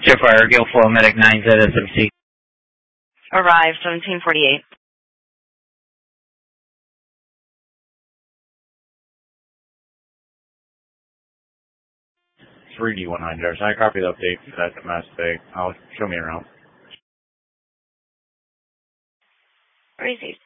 Jetfire, Guilfoyle, Medic 9ZSMC. Arrive, 1748. 3D19 Jefferson. I copy the update for that domestic. Show me around. Crazy.